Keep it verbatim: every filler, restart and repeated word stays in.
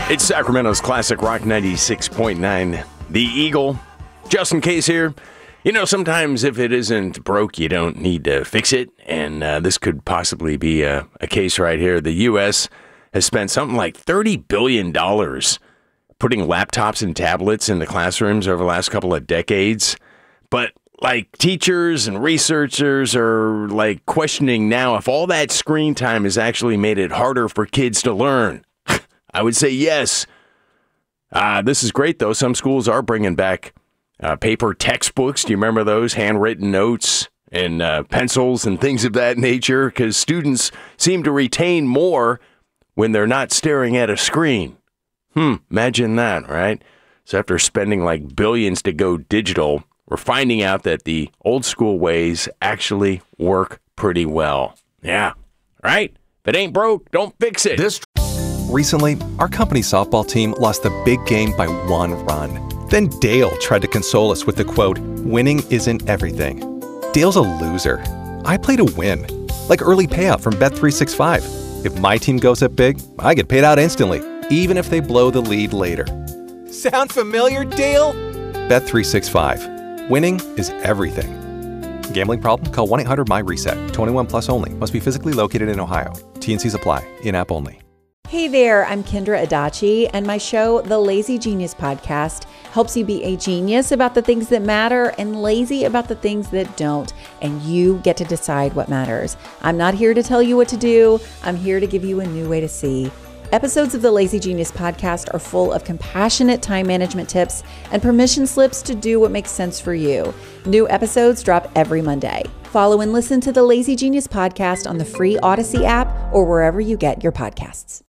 It's Sacramento's Classic Rock ninety-six point nine. The Eagle. Justin Case here. You know, sometimes if it isn't broke, you don't need to fix it. And uh, this could possibly be a, a case right here. The U S has spent something like thirty billion dollars putting laptops and tablets in the classrooms over the last couple of decades. But like teachers and researchers are like questioning now if all that screen time has actually made it harder for kids to learn. I would say yes. Uh, this is great, though. Some schools are bringing back uh, paper textbooks. Do you remember those? Handwritten notes and uh, pencils and things of that nature, because students seem to retain more when they're not staring at a screen. Hmm, imagine that, right? So after spending like billions to go digital, we're finding out that the old school ways actually work pretty well. Yeah, right? If it ain't broke, don't fix it. This Recently, our company softball team lost the big game by one run. Then Dale tried to console us with the quote, "Winning isn't everything." Dale's a loser. I play to win, like early payout from Bet three sixty-five. If my team goes up big, I get paid out instantly, even if they blow the lead later. Sound familiar, Dale? Bet three sixty-five. Winning is everything. Gambling problem? Call one eight hundred M Y reset. twenty-one plus only. Must be physically located in Ohio. T and Cs apply. In-app only. Hey there, I'm Kendra Adachi, and my show, The Lazy Genius Podcast, helps you be a genius about the things that matter and lazy about the things that don't, and you get to decide what matters. I'm not here to tell you what to do. I'm here to give you a new way to see. Episodes of the Lazy Genius Podcast are full of compassionate time management tips and permission slips to do what makes sense for you. New episodes drop every Monday. Follow and listen to the Lazy Genius Podcast on the free Odyssey app or wherever you get your podcasts.